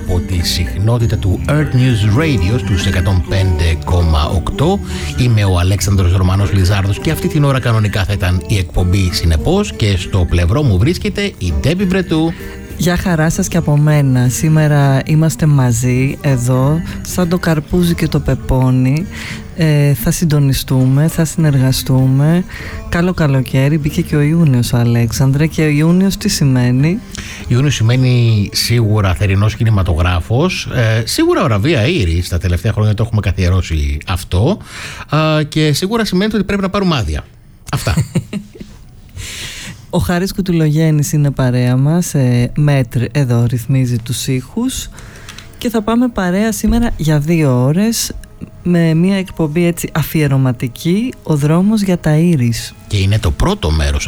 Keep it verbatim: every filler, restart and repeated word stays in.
από τη συχνότητα του Earth News Radio στους εκατόν πέντε κόμμα οκτώ. Είμαι ο Αλέξανδρος Ρωμανός Λιζάρδος και αυτή την ώρα κανονικά θα ήταν η εκπομπή συνεπώς, και στο πλευρό μου βρίσκεται η Ντέμπι Μπρετού. Γεια χαρά σας και από μένα. Σήμερα είμαστε μαζί εδώ σαν το καρπούζι και το πεπόνι. ε, Θα συντονιστούμε, θα συνεργαστούμε. Καλό καλοκαίρι, μπήκε και ο Ιούνιος, Αλέξανδρε. Και ο Ιούνιος τι σημαίνει? Ιούνιος σημαίνει σίγουρα θερινός κινηματογράφος, ε, σίγουρα βραβεία Ήρης, τα τελευταία χρόνια το έχουμε καθιερώσει αυτό, ε, και σίγουρα σημαίνει ότι πρέπει να πάρουμε άδεια. Αυτά. Ο Χάρης Κουτουλογέννης είναι παρέα μας, ε, μέτρ εδώ ρυθμίζει τους ήχους, και θα πάμε παρέα σήμερα για δύο ώρες με μια εκπομπή έτσι αφιερωματική, ο δρόμος για τα Ήρης. Και είναι το πρώτο μέρος